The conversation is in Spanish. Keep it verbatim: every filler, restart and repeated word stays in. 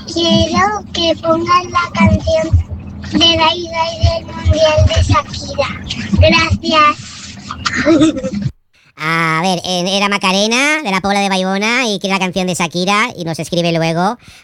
Quiero que pongan la canción de Dai Dai del Mundial de Shakira. Gracias. A ver, era Macarena, de la Pobla de Baibona, y quiere la canción de Shakira, y nos escribe luego